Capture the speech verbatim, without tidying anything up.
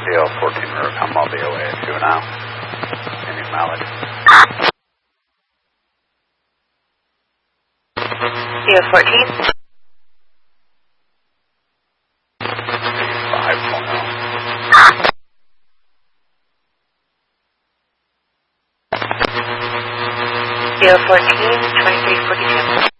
C L fourteen Route, I'm on the O A two now. Any mileage? C L fourteen? five point oh. C L fourteen, twenty-three forty-two.